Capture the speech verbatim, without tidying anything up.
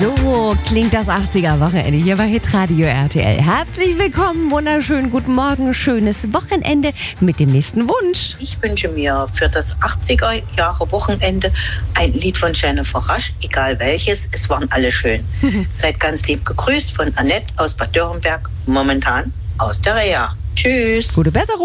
So klingt das achtziger-Wochenende hier bei Hitradio R T L. Herzlich willkommen, wunderschönen guten Morgen, schönes Wochenende mit dem nächsten Wunsch. Ich wünsche mir für das achtziger-Jahre-Wochenende ein Lied von Jennifer Rush, egal welches, es waren alle schön. Seid ganz lieb gegrüßt von Annette aus Bad Dürrenberg, momentan aus der Reha. Tschüss. Gute Besserung.